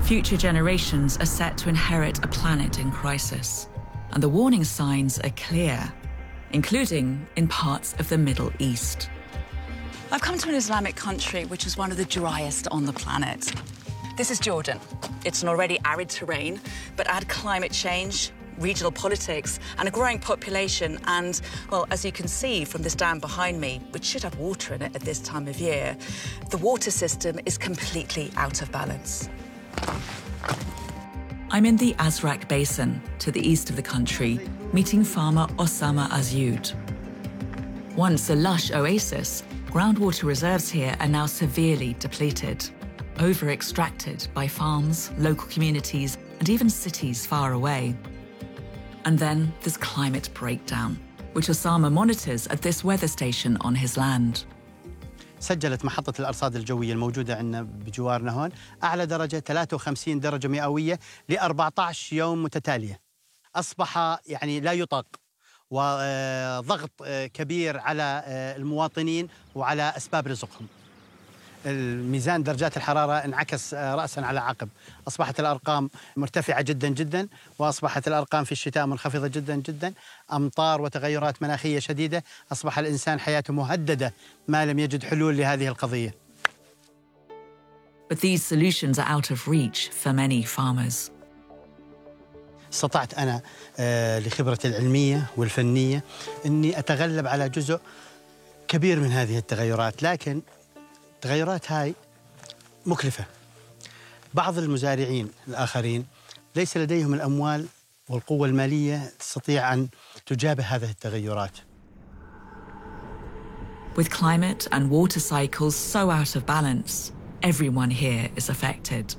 Future generations are set to inherit a planet in crisis, and the warning signs are clear, including in parts of the Middle East. I've come to an Islamic country which is one of the driest on the planet. This is Jordan. It's an already arid terrain, but add climate change, regional politics, and a growing population, and, well, as you can see from this dam behind me, which should have water in it at this time of year, the water system is completely out of balance. I'm in the Azraq Basin, to the east of the country, meeting farmer Osama Azyud. Once a lush oasis, groundwater reserves here are now severely depleted, over-extracted by farms, local communities, and even cities far away. And then there's climate breakdown, which Osama monitors at this weather station on his land. سجلت محطة الأرصاد الجوية الموجودة عندنا بجوارنا هون أعلى درجة 53 درجة مئوية ل14 يوم متتالية. أصبح يعني لا يطاق، وضغط كبير على المواطنين وعلى أسباب رزقهم. الميزان درجات الحرارة انعكس رأساً على عقب. أصبحت الأرقام مرتفعة جداً جداً، وأصبحت الأرقام في الشتاء منخفضة جداً جداً. أمطار وتغيرات مناخية شديدة. أصبح الإنسان حياته مهددة ما لم يجد حلول لهذه القضية. But these solutions are out of reach for many farmers. استطعت أنا لخبرتي العلمية والفنية أني أتغلب على جزء كبير من هذه التغيرات، لكن التغيرات هاي مكلفة. بعض المزارعين الآخرين ليس لديهم الأموال والقوة المالية تستطيع أن تجابه هذه التغيرات. With climate and water cycles so out of balance, everyone here is affected.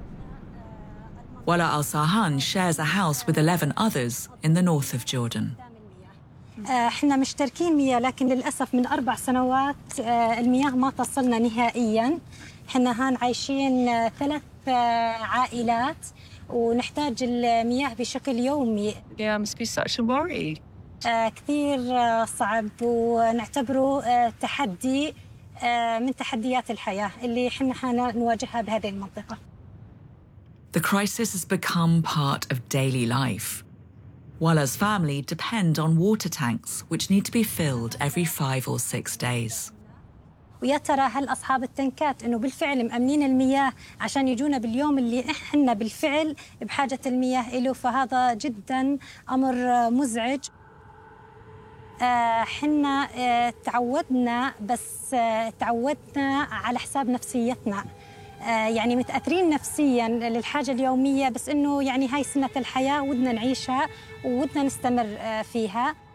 Wala Al-Sahan shares a house with 11 others in the north of Jordan. احنا مشتركين مياه، لكن للأسف من 4 سنوات المياه ما تصلنا نهائياً. احنا هان عايشين 3 عائلات ونحتاج المياه بشكل يومي. Yeah, must be such a worry. كثير صعب، ونعتبره تحدي من تحديات الحياة اللي احنا نواجهها بهذه المنطقة. The crisis has become part of daily life. Wala's family depend on water tanks which need to be filled every 5 or 6 days. ويا ترى هل أصحاب التنكات إنه بالفعل مأمنين المياه عشان يجونا باليوم اللي إحنا بالفعل بحاجة المياه إله؟ فهذا جداً أمر مزعج. حنا تعودنا، بس تعودنا على حساب نفسيتنا. يعني متأثرين نفسياً للحاجة اليومية، بس إنه يعني هاي سنة الحياة ودنا نعيشها وودنا نستمر فيها.